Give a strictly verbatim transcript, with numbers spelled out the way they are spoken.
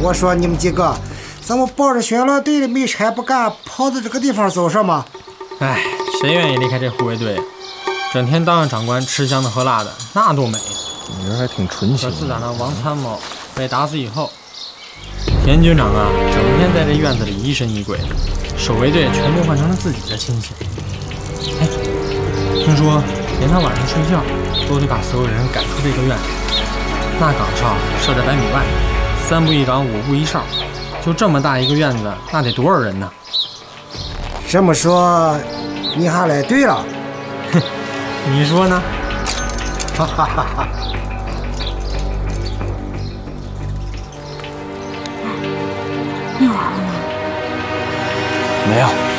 我说你们几个，怎么抱着宣传队的没差不干，跑到这个地方做什么？ 哎，谁愿意离开这护卫队？整天当着长官吃香的喝辣的，那多美！ 你这还挺纯情。 可自打那王参谋被打死以后，田军长啊，整天在这院子里疑神疑鬼的，守卫队全部换成了自己的亲戚。哎，听说连他晚上睡觉都得把所有人赶出这个院子。那岗哨设在百米外，三步一岗，五步一哨，就这么大一个院子，那得多少人呢？ 这么说，你还来对了？ 哼，你说呢？ 哈哈哈哈！ 你玩了吗？ 没有。